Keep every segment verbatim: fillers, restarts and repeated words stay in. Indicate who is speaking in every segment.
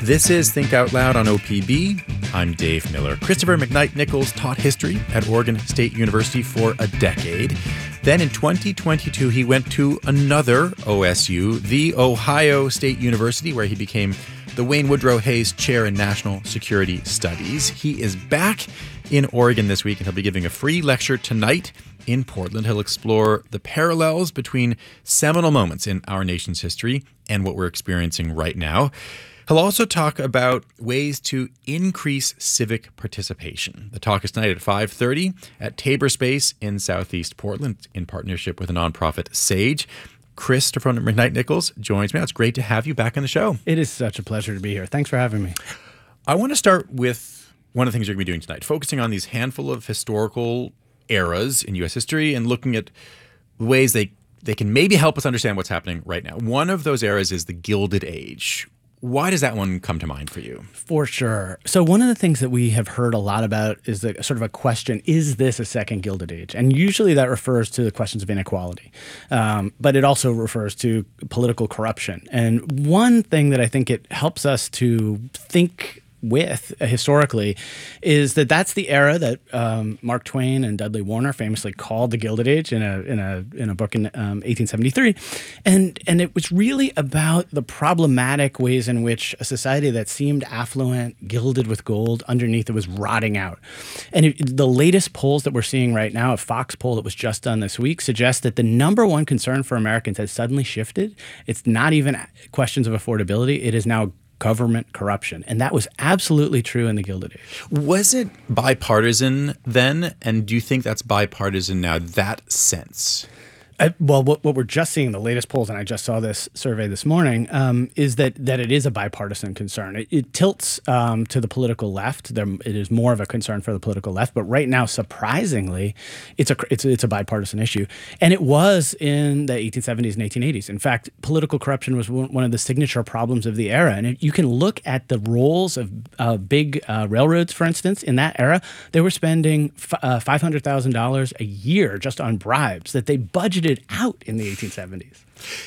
Speaker 1: This is Think Out Loud on O P B. I'm Dave Miller. Christopher McKnight Nichols taught history at Oregon State University for a decade. Then in twenty twenty-two, he went to another O S U, the Ohio State University, where he became the Wayne Woodrow Hayes Chair in National Security Studies. He is back in Oregon this week, and he'll be giving a free lecture tonight in Portland. He'll explore the parallels between seminal moments in our nation's history and what we're experiencing right now. He'll also talk about ways to increase civic participation. The talk is tonight at five thirty at Tabor Space in Southeast Portland in partnership with the nonprofit SAGE. Christopher McKnight Nichols joins me. It's great to have you back on the show.
Speaker 2: It is such a pleasure to be here. Thanks for having me.
Speaker 1: I want to start with one of the things you're going to be doing tonight, focusing on these handful of historical eras in U S history and looking at ways they, they can maybe help us understand what's happening right now. One of those eras is the Gilded Age. Why does that one come to mind for you?
Speaker 2: For sure. So one of the things that we have heard a lot about is the, sort of a question, is this a second Gilded Age? And usually that refers to the questions of inequality, um, but it also refers to political corruption. And one thing that I think it helps us to think with uh, historically is that that's the era that um, Mark Twain and Dudley Warner famously called the Gilded Age in a in a in a book in um, eighteen seventy-three, and and it was really about the problematic ways in which a society that seemed affluent, gilded with gold, underneath it was rotting out. And it, the latest polls that we're seeing right now, a Fox poll that was just done this week, suggests that the number one concern for Americans has suddenly shifted. It's not even questions of affordability; it is now government corruption. And that was absolutely true in the Gilded Age.
Speaker 1: Was it bipartisan then? And do you think that's bipartisan now, that sense?
Speaker 2: I, well, what, what we're just seeing in the latest polls, and I just saw this survey this morning, um, is that that it is a bipartisan concern. It, it tilts um, to the political left. There, it is more of a concern for the political left. But right now, surprisingly, it's a it's, it's a bipartisan issue, and it was in the eighteen seventies and eighteen eighties. In fact, political corruption was one of the signature problems of the era. And if you can look at the roles of uh, big uh, railroads, for instance, in that era, they were spending f- uh, five hundred thousand dollars a year just on bribes that they budgeted out in the eighteen seventies.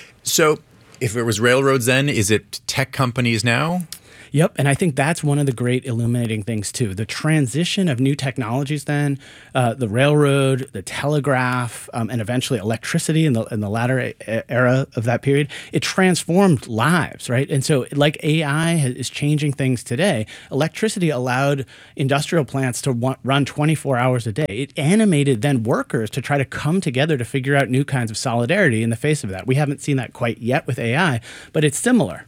Speaker 1: So if it was railroads then, is it tech companies now?
Speaker 2: Yep, and I think that's one of the great illuminating things too. The transition of new technologies then, uh, the railroad, the telegraph, um, and eventually electricity in the in the latter era of that period, it transformed lives, right? And so like A I is changing things today, electricity allowed industrial plants to wa- run twenty-four hours a day. It animated then workers to try to come together to figure out new kinds of solidarity in the face of that. We haven't seen that quite yet with A I, but it's similar.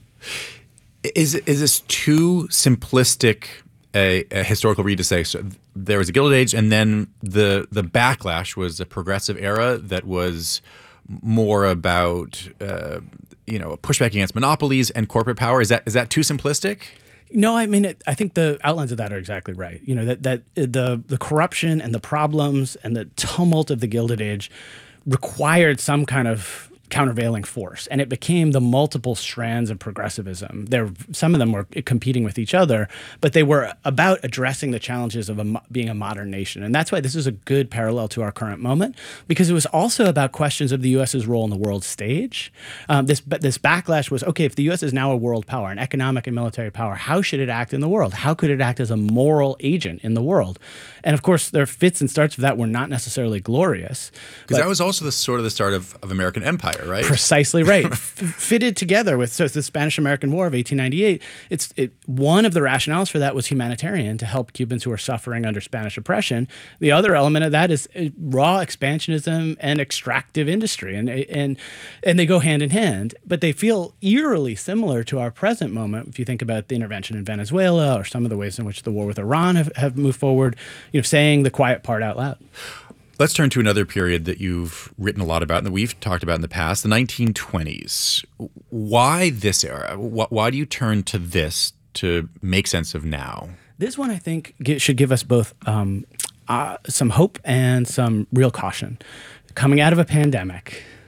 Speaker 1: Is is this too simplistic a, a historical read to say so there was a Gilded Age and then the the backlash was a progressive era that was more about uh, you know, a pushback against monopolies and corporate power? Is that is that too simplistic?
Speaker 2: No, I mean, it, I think the outlines of that are exactly right. You know, that that the the corruption and the problems and the tumult of the Gilded Age required some kind of countervailing force, and it became the multiple strands of progressivism. There, some of them were competing with each other, but they were about addressing the challenges of a, being a modern nation. And that's why this is a good parallel to our current moment, because it was also about questions of the U S's role in the world stage. Um, this this backlash was, okay, if the U S is now a world power, an economic and military power, how should it act in the world? How could it act as a moral agent in the world? And of course, their fits and starts of that were not necessarily glorious.
Speaker 1: Because that was also the sort of the start of, of American empire, right?
Speaker 2: Precisely right. F- fitted together with so it's the Spanish-American War of eighteen ninety-eight. It's it, one of the rationales for that was humanitarian, to help Cubans who were suffering under Spanish oppression. The other element of that is uh, raw expansionism and extractive industry, and and and they go hand in hand. But they feel eerily similar to our present moment. If you think about the intervention in Venezuela or some of the ways in which the war with Iran have, have moved forward, you know, saying the quiet part out loud.
Speaker 1: Let's turn to another period that you've written a lot about and that we've talked about in the past, the nineteen twenties. Why this era? Why do you turn to this to make sense of now?
Speaker 2: This one, I think, should give us both um, uh, some hope and some real caution. Coming out of a pandemic,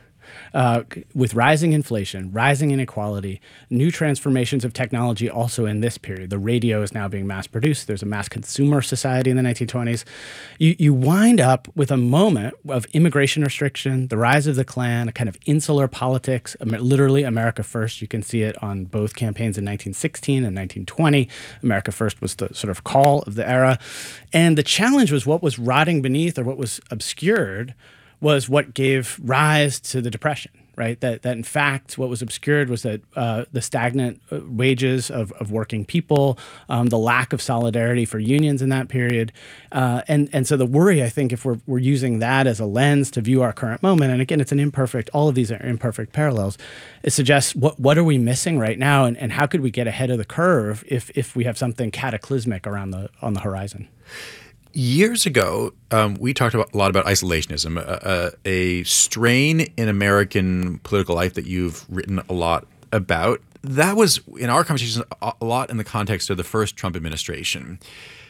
Speaker 2: uh, with rising inflation, rising inequality, new transformations of technology also in this period. The radio is now being mass produced. There's a mass consumer society in the nineteen twenties. You, you wind up with a moment of immigration restriction, the rise of the Klan, a kind of insular politics, literally America First. You can see it on both campaigns in nineteen sixteen and nineteen twenty. America First was the sort of call of the era. And the challenge was what was rotting beneath or what was obscured was what gave rise to the Depression, right? That, that in fact, what was obscured was that uh, the stagnant wages of, of working people, um, the lack of solidarity for unions in that period. Uh, and, and so the worry, I think, if we're, we're using that as a lens to view our current moment, and again, it's an imperfect, all of these are imperfect parallels, it suggests what, what are we missing right now, and, and how could we get ahead of the curve if, if we have something cataclysmic around the on the horizon?
Speaker 1: Years ago, um, we talked about, a lot about isolationism, a, a, a strain in American political life that you've written a lot about. That was, in our conversations, a lot in the context of the first Trump administration.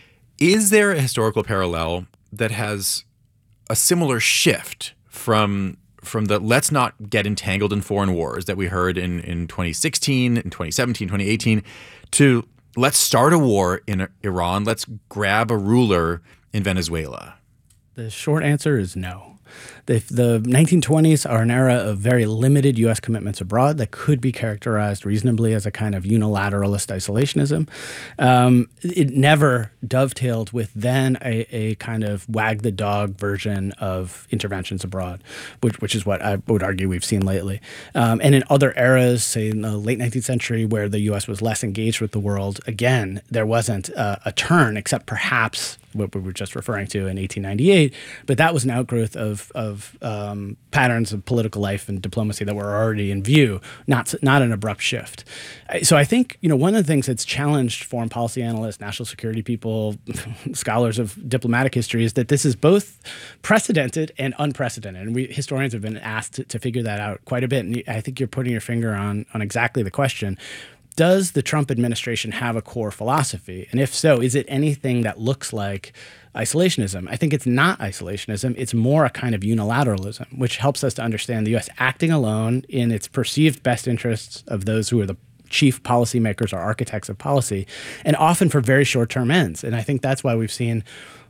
Speaker 1: Is there a historical parallel that has a similar shift from from the let's not get entangled in foreign wars that we heard in, in twenty sixteen, in twenty seventeen, twenty eighteen, to let's start a war in Iran. Let's grab a ruler in Venezuela.
Speaker 2: The short answer is no. The, the nineteen twenties are an era of very limited U S commitments abroad that could be characterized reasonably as a kind of unilateralist isolationism. Um, it never dovetailed with then a, a kind of wag the dog version of interventions abroad, which, which is what I would argue we've seen lately. Um, and in other eras, say in the late nineteenth century, where the U S was less engaged with the world, again, there wasn't a, a turn, except perhaps what we were just referring to in eighteen ninety-eight, but that was an outgrowth of, of um, patterns of political life and diplomacy that were already in view, not not an abrupt shift. So I think, you know, one of the things that's challenged foreign policy analysts, national security people, scholars of diplomatic history is that this is both precedented and unprecedented. And we historians have been asked to, to figure that out quite a bit. And I think you're putting your finger on on exactly the question. Does the Trump administration have a core philosophy? And if so, is it anything that looks like isolationism? I think it's not isolationism. It's more a kind of unilateralism, which helps us to understand the U S acting alone in its perceived best interests of those who are the chief policymakers or architects of policy, and often for very short-term ends. And I think that's why we've seen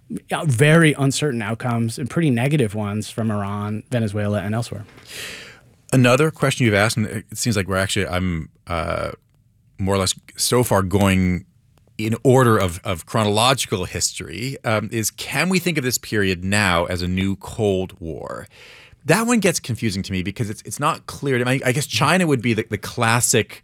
Speaker 2: very uncertain outcomes and pretty negative ones from Iran, Venezuela, and elsewhere.
Speaker 1: Another question you've asked, and it seems like we're actually, I'm uh, more or less so far going in order of, of chronological history, um, is can we think of this period now as a new Cold War? That one gets confusing to me because it's it's not clear to me. I guess China would be the, the classic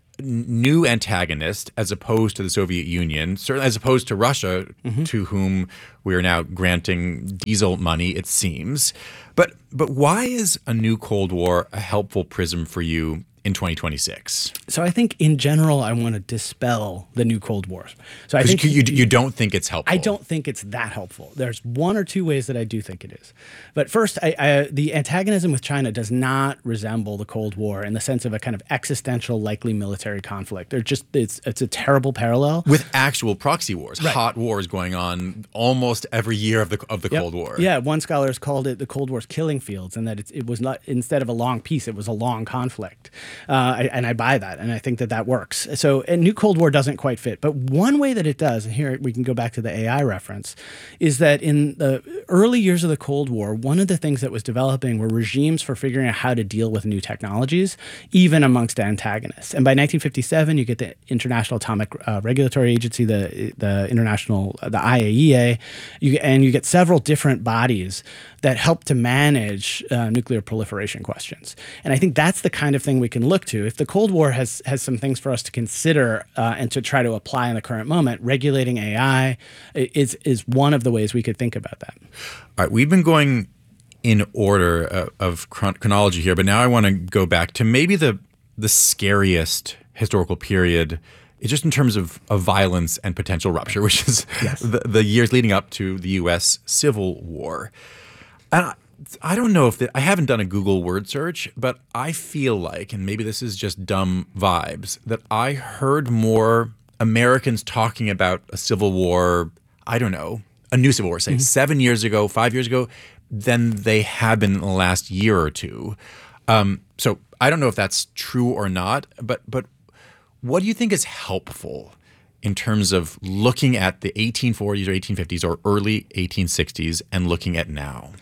Speaker 1: new antagonist as opposed to the Soviet Union, certainly as opposed to Russia, mm-hmm. to whom we are now granting diesel money, it seems. But but why is a new Cold War a helpful prism for you in twenty twenty-six?
Speaker 2: So I think in general, I want to dispel the new Cold War. So I think
Speaker 1: you, you, you don't think it's helpful.
Speaker 2: I don't think it's that helpful. There's one or two ways that I do think it is. But first, I, I, the antagonism with China does not resemble the Cold War in the sense of a kind of existential, likely military conflict. They're just it's it's a terrible parallel
Speaker 1: with actual proxy wars, right. Hot wars going on almost every year of the of the
Speaker 2: yep.
Speaker 1: Cold War.
Speaker 2: Yeah, one scholar has called it the Cold War's killing fields, and that it's, it was not instead of a long peace, it was a long conflict. Uh, I, and I buy that, and I think that that works. So a new Cold War doesn't quite fit. But one way that it does, and here we can go back to the A I reference, is that in the early years of the Cold War, one of the things that was developing were regimes for figuring out how to deal with new technologies, even amongst antagonists. And by nineteen fifty-seven, you get the International Atomic uh, Regulatory Agency, the the International, the I A E A, you, and you get several different bodies that help to manage uh, nuclear proliferation questions. And I think that's the kind of thing we can look to. If the Cold War has has some things for us to consider uh, and to try to apply in the current moment, regulating A I is is one of the ways we could think about that.
Speaker 1: All right, we've been going in order of, of chron- chronology here, but now I want to go back to maybe the the scariest historical period, just in terms of, of violence and potential rupture, which is yes. the, the years leading up to the U S Civil War. And I, I don't know if that, I haven't done a Google word search, but I feel like, and maybe this is just dumb vibes, that I heard more Americans talking about a civil war, I don't know, a new civil war, say mm-hmm. seven years ago, five years ago, than they have been in the last year or two. Um, so I don't know if that's true or not, but but what do you think is helpful in terms of looking at the eighteen forties or eighteen fifties or early eighteen sixties and looking at now?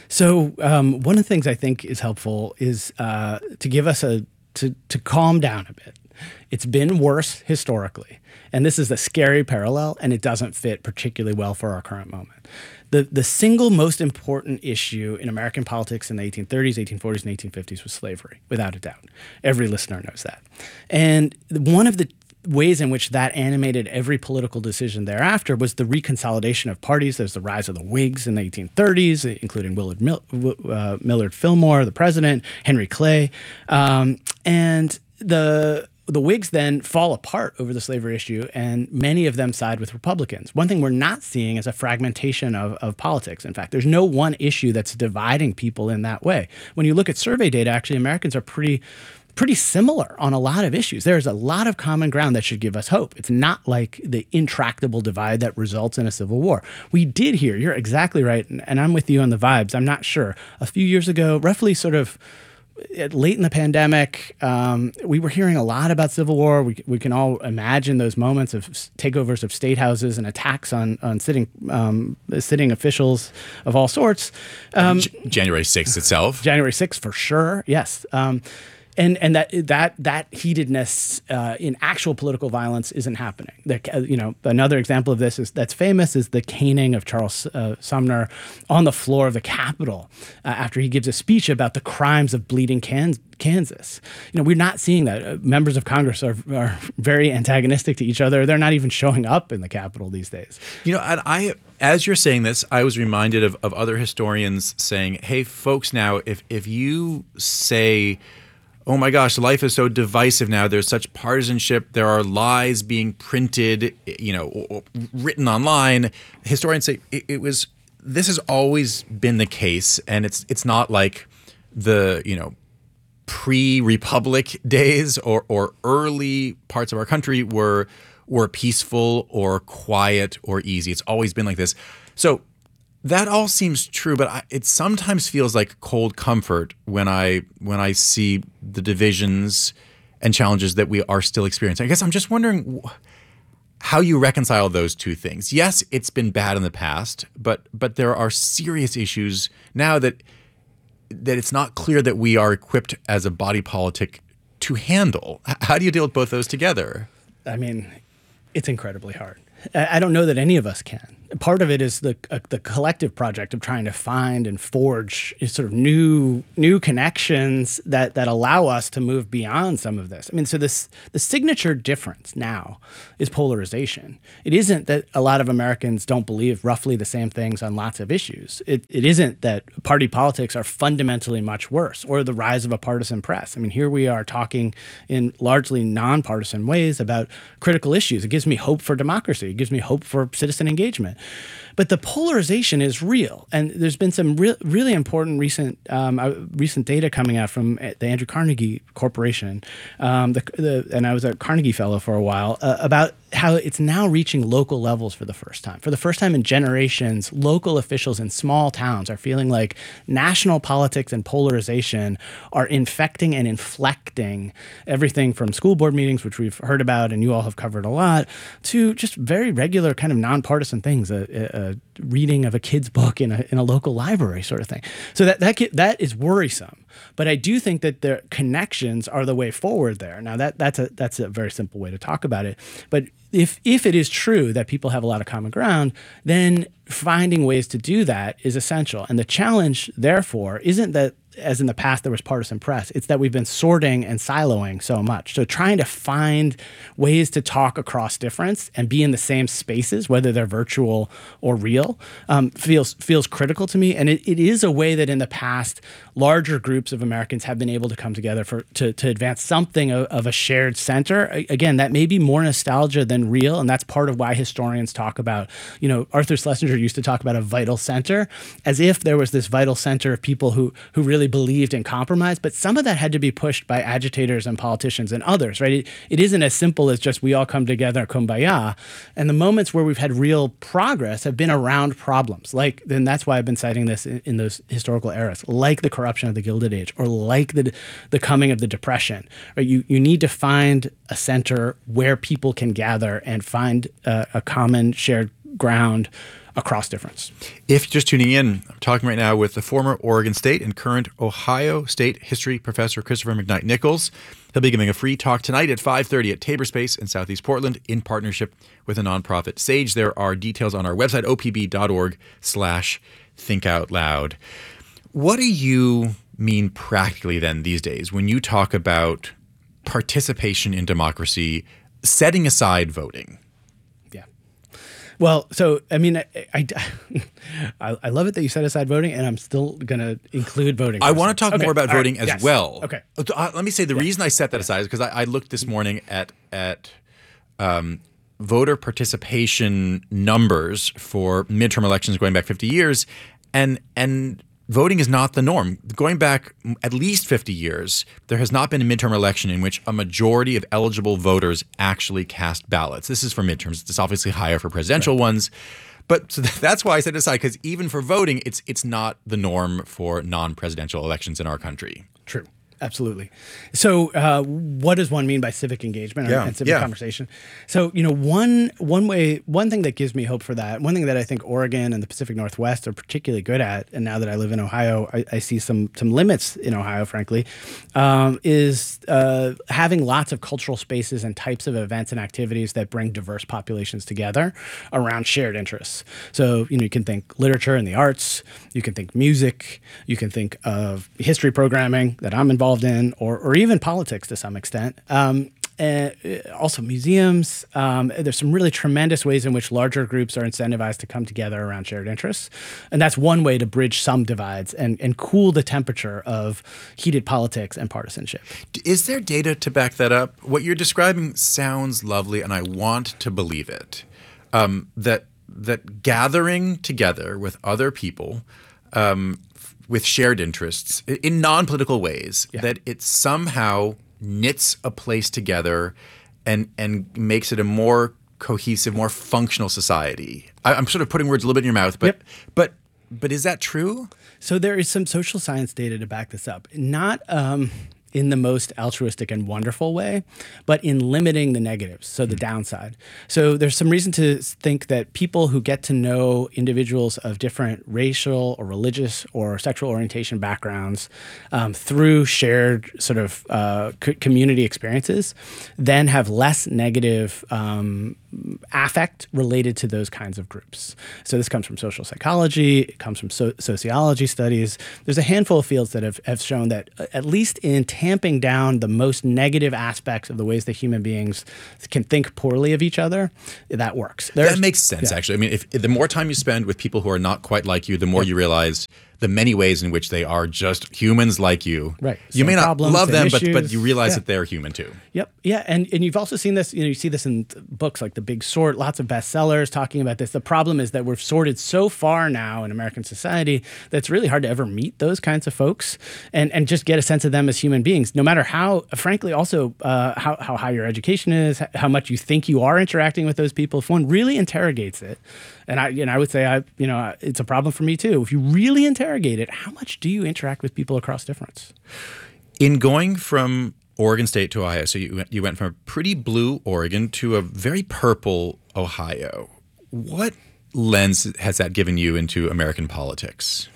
Speaker 2: So um, one of the things I think is helpful is uh, to give us a to to calm down a bit. It's been worse historically, and this is a scary parallel, and it doesn't fit particularly well for our current moment. The the single most important issue in American politics in the eighteen thirties, eighteen forties, and eighteen fifties was slavery, without a doubt. Every listener knows that. And one of the ways in which that animated every political decision thereafter was the reconsolidation of parties. There's the rise of the Whigs in the eighteen thirties, including Willard Mil- uh, Millard Fillmore, the president, Henry Clay. Um, and the the Whigs then fall apart over the slavery issue, and many of them side with Republicans. One thing we're not seeing is a fragmentation of, of politics. In fact, there's no one issue that's dividing people in that way. When you look at survey data, actually, Americans are pretty pretty similar on a lot of issues. There's a lot of common ground that should give us hope. It's not like the intractable divide that results in a civil war. We did hear, you're exactly right, and, and I'm with you on the vibes. I'm not sure. A few years ago, roughly sort of late in the pandemic, um, we were hearing a lot about civil war. We, we can all imagine those moments of takeovers of state houses and attacks on on sitting um, sitting officials of all sorts. Um,
Speaker 1: J- January sixth itself.
Speaker 2: January sixth for sure. Yes. Um, And and that that that heatedness uh, in actual political violence isn't happening. The, you know, another example of this is that's famous is the caning of Charles uh, Sumner on the floor of the Capitol uh, after he gives a speech about the crimes of bleeding Kan- Kansas. You know, we're not seeing that. Uh, members of Congress are are very antagonistic to each other. They're not even showing up in the Capitol these days.
Speaker 1: You know, and I, as you're saying this, I was reminded of, of other historians saying, "Hey, folks, now if if you say, oh my gosh, life is so divisive now. There's such partisanship. There are lies being printed, you know, or, or written online." Historians say it, it was. This has always been the case, and it's it's not like the you know pre-republic days or or early parts of our country were were peaceful or quiet or easy. It's always been like this. So that all seems true, but I, it sometimes feels like cold comfort when I when I see the divisions and challenges that we are still experiencing. I guess I'm just wondering how you reconcile those two things. Yes, it's been bad in the past, but but there are serious issues now that that it's not clear that we are equipped as a body politic to handle. How do you deal with both those together?
Speaker 2: I mean, it's incredibly hard. I don't know that any of us can. Part of it is the uh, the collective project of trying to find and forge sort of new new connections that that allow us to move beyond some of this. I mean, so this the signature difference now is polarization. It isn't that a lot of Americans don't believe roughly the same things on lots of issues. It it isn't that party politics are fundamentally much worse or the rise of a partisan press. I mean, here we are talking in largely nonpartisan ways about critical issues. It gives me hope for democracy. It gives me hope for citizen engagement. But the polarization is real, and there's been some re- really important recent um, uh, recent data coming out from the Andrew Carnegie Corporation, um, the, the, and I was a Carnegie Fellow for a while, uh, about how it's now reaching local levels for the first time. For the first time in generations, local officials in small towns are feeling like national politics and polarization are infecting and inflecting everything from school board meetings, which we've heard about and you all have covered a lot, to just very regular kind of nonpartisan things, a, a reading of a kid's book in a, in a local library sort of thing. So that, that, that is worrisome. But I do think that the connections are the way forward there. Now, that that's a that's a very simple way to talk about it. But if if it is true that people have a lot of common ground, then finding ways to do that is essential. And the challenge, therefore, isn't that, as in the past, there was partisan press. It's that we've been sorting and siloing so much. So trying to find ways to talk across difference and be in the same spaces, whether they're virtual or real, um, feels feels critical to me. And it, it is a way that in the past, larger groups of Americans have been able to come together for to, to advance something of, of a shared center. Again, that may be more nostalgia than real. And that's part of why historians talk about, you know, Arthur Schlesinger used to talk about a vital center, as if there was this vital center of people who who really really believed in compromise, but some of that had to be pushed by agitators and politicians and others, right? It, it isn't as simple as just we all come together, kumbaya. And the moments where we've had real progress have been around problems. Like, then that's why I've been citing this in, in those historical eras, like the corruption of the Gilded Age, or like the the coming of the Depression. Right? You you need to find a center where people can gather and find uh, a common shared ground across difference.
Speaker 1: If you're just tuning in, I'm talking right now with the former Oregon State and current Ohio State history professor Christopher McKnight Nichols. He'll be giving a free talk tonight at five thirty at Tabor Space in Southeast Portland in partnership with a nonprofit, Sage. There are details on our website, o p b dot org slash think out loud. What do you mean practically then these days when you talk about participation in democracy, setting aside voting?
Speaker 2: Well, so, I mean, I, I, I, I love it that you set aside voting, and I'm still going to include voting.
Speaker 1: I want to talk
Speaker 2: okay.
Speaker 1: more about
Speaker 2: All
Speaker 1: voting
Speaker 2: right.
Speaker 1: as
Speaker 2: yes.
Speaker 1: well.
Speaker 2: Okay.
Speaker 1: Uh, let me say the
Speaker 2: yeah.
Speaker 1: reason I set that aside is because I, I looked this morning at at um, voter participation numbers for midterm elections going back fifty years, and and voting is not the norm. Going back at least fifty years, there has not been a midterm election in which a majority of eligible voters actually cast ballots. This is for midterms. It's obviously higher for presidential right. ones. But so that's why I set it aside, because even for voting, it's it's not the norm for non-presidential elections in our country.
Speaker 2: True. Absolutely. So uh, what does one mean by civic engagement or,
Speaker 1: yeah,
Speaker 2: and civic
Speaker 1: yeah.
Speaker 2: conversation? So, you know, one one way, one thing that gives me hope for that, one thing that I think Oregon and the Pacific Northwest are particularly good at, and now that I live in Ohio, I, I see some some limits in Ohio, frankly, um, is uh, having lots of cultural spaces and types of events and activities that bring diverse populations together around shared interests. So, you know, you can think literature and the arts, you can think music, you can think of history programming that I'm involved in, or, or even politics to some extent. Um, uh, also museums. Um, there's some really tremendous ways in which larger groups are incentivized to come together around shared interests. And that's one way to bridge some divides and, and cool the temperature of heated politics and partisanship.
Speaker 1: Is there data to back that up? What you're describing sounds lovely, and I want to believe it. Um, that that gathering together with other people um, with shared interests in non-political ways, yeah. that it somehow knits a place together and and makes it a more cohesive, more functional society. I, I'm sort of putting words a little bit in your mouth, but
Speaker 2: yep.
Speaker 1: but but is that true?
Speaker 2: So there is some social science data to back this up. Not um, in the most altruistic and wonderful way, but in limiting the negatives, so the downside. So there's some reason to think that people who get to know individuals of different racial or religious or sexual orientation backgrounds um, through shared sort of uh, c- community experiences then have less negative um, affect related to those kinds of groups. So this comes from social psychology, it comes from so- sociology studies. There's a handful of fields that have, have shown that uh, at least in tamping down the most negative aspects of the ways that human beings can think poorly of each other, that works. There's,
Speaker 1: that makes sense, yeah. actually. I mean, if, if the more time you spend with people who are not quite like you, the more
Speaker 2: yep.
Speaker 1: you realize the many ways in which they are just humans like you.
Speaker 2: Right.
Speaker 1: You
Speaker 2: Same
Speaker 1: may not
Speaker 2: problems,
Speaker 1: love them, but
Speaker 2: issues.
Speaker 1: but you realize
Speaker 2: yeah.
Speaker 1: that they're human too.
Speaker 2: Yep. Yeah. And and you've also seen this, you know, you see this in books like The Big Sort, lots of bestsellers talking about this. The problem is that we've sorted so far now in American society that it's really hard to ever meet those kinds of folks and, and just get a sense of them as human beings, no matter how, frankly, also uh, how, how high your education is, how much you think you are interacting with those people. If one really interrogates it, and I, you know, I would say, I, you know, it's a problem for me too. If you really interrogate it, how much do you interact with people across difference?
Speaker 1: In going from Oregon State to Ohio, so you you went from a pretty blue Oregon to a very purple Ohio. What lens has that given you into American politics?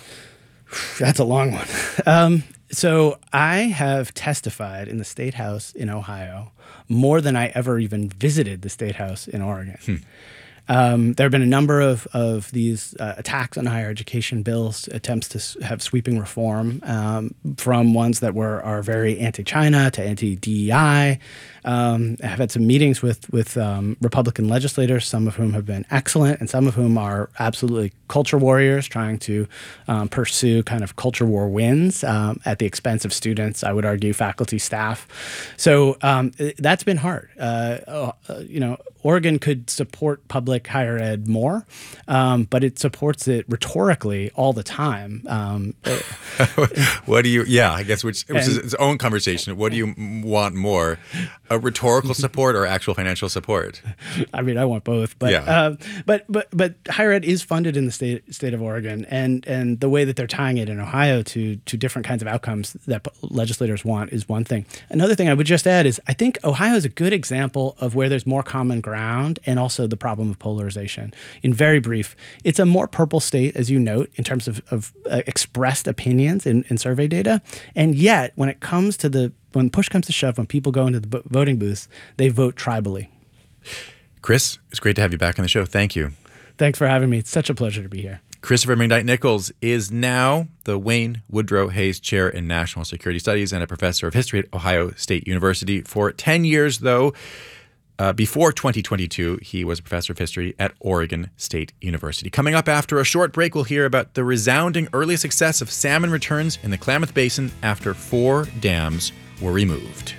Speaker 2: That's a long one. Um, so I have testified in the State House in Ohio more than I ever even visited the State House in Oregon. Hmm. Um, there have been a number of, of these uh, attacks on higher education bills, attempts to s- have sweeping reform, um, from ones that were are very anti-China to anti-D E I. Um, I've had some meetings with with um, Republican legislators, some of whom have been excellent, and some of whom are absolutely culture warriors trying to um, pursue kind of culture war wins um, at the expense of students, I would argue, faculty, staff. So um, that's been hard. Uh, uh, you know, Oregon could support public higher ed more, um, but it supports it rhetorically all the time. Um,
Speaker 1: what do you, yeah, I guess, which, which
Speaker 2: and,
Speaker 1: is its own conversation. What do you want more, a rhetorical support or actual financial support?
Speaker 2: I mean, I want both, but,
Speaker 1: yeah.
Speaker 2: uh, but, but, but higher ed is funded in the state, state of Oregon, and, and the way that they're tying it in Ohio to, to different kinds of outcomes that legislators want is one thing. Another thing I would just add is I think Ohio is a good example of where there's more common ground and also the problem of polarization. In very brief, it's a more purple state, as you note, in terms of, of uh, expressed opinions in, in survey data. And yet, when it comes to the, when push comes to shove, when people go into the voting booths, they vote tribally.
Speaker 1: Chris, it's great to have you back on the show. Thank you.
Speaker 2: Thanks for having me. It's such a pleasure to be here.
Speaker 1: Christopher McKnight Nichols is now the Wayne Woodrow Hayes Chair in National Security Studies and a professor of history at Ohio State University. For ten years, though, uh, before twenty twenty-two, he was a professor of history at Oregon State University. Coming up after a short break, we'll hear about the resounding early success of salmon returns in the Klamath Basin after four dams were removed.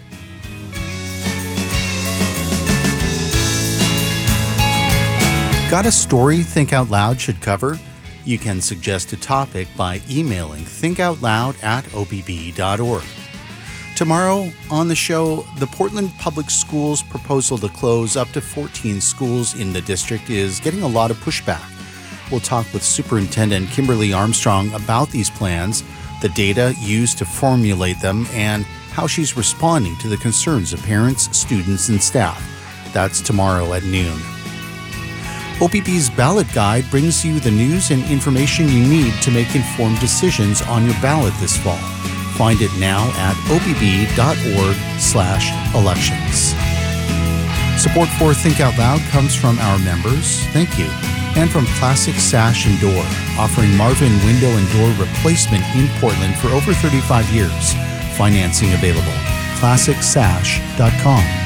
Speaker 3: Got a story Think Out Loud should cover? You can suggest a topic by emailing thinkoutloud at o p b dot org. Tomorrow on the show, the Portland Public Schools proposal to close up to fourteen schools in the district is getting a lot of pushback. We'll talk with Superintendent Kimberly Armstrong about these plans, the data used to formulate them, and how she's responding to the concerns of parents, students, and staff. That's tomorrow at noon. O P B's Ballot Guide brings you the news and information you need to make informed decisions on your ballot this fall. Find it now at o p b dot org slash elections. Support for Think Out Loud comes from our members, thank you, and from Classic Sash and Door, offering Marvin window and door replacement in Portland for over thirty-five years. Financing available. classic sash dot com.